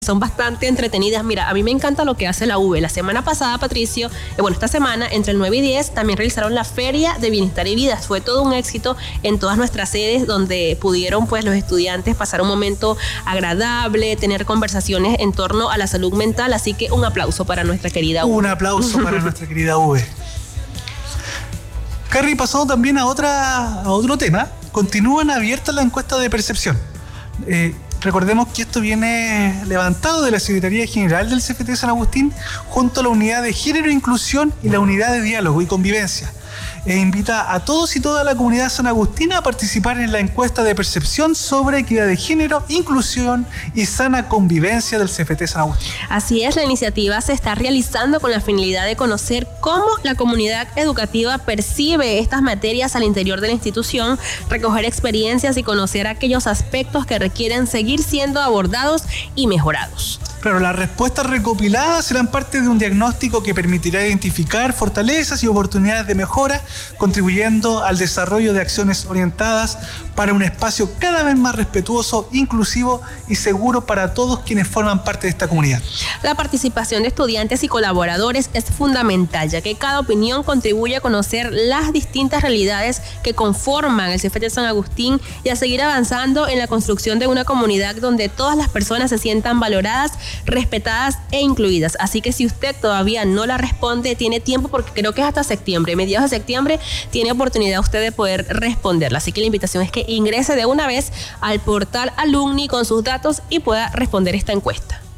Son bastante entretenidas. Mira, a mí me encanta lo que hace la UV. La semana pasada, Patricio, esta semana, entre el 9 y 10, también realizaron la Feria de Bienestar y Vidas. Fue todo un éxito en todas nuestras sedes, donde pudieron pues los estudiantes pasar un momento agradable, tener conversaciones en torno a la salud mental. Así que un aplauso para nuestra querida UV. Un aplauso para nuestra querida UV. Carrie, pasando también a otro tema, continúan abiertas las encuestas de percepción. Recordemos que esto viene levantado de la Secretaría General del CFT San Agustín junto a la Unidad de Género e Inclusión y la Unidad de Diálogo y Convivencia. Invita a todos y toda la comunidad sanagustina a participar en la encuesta de percepción sobre equidad de género, inclusión y sana convivencia del CFT San Agustín. Así es, la iniciativa se está realizando con la finalidad de conocer cómo la comunidad educativa percibe estas materias al interior de la institución, recoger experiencias y conocer aquellos aspectos que requieren seguir siendo abordados y mejorados. Claro, las respuestas recopiladas serán parte de un diagnóstico que permitirá identificar fortalezas y oportunidades de mejora, contribuyendo al desarrollo de acciones orientadas para un espacio cada vez más respetuoso, inclusivo y seguro para todos quienes forman parte de esta comunidad. La participación de estudiantes y colaboradores es fundamental, ya que cada opinión contribuye a conocer las distintas realidades que conforman el CFT San Agustín y a seguir avanzando en la construcción de una comunidad donde todas las personas se sientan valoradas, respetadas e incluidas. Así que si usted todavía no la responde, tiene tiempo, porque creo que es hasta septiembre, mediados de septiembre, tiene oportunidad usted de poder responderla. Así que la invitación es que ingrese de una vez al portal Alumni con sus datos y pueda responder esta encuesta.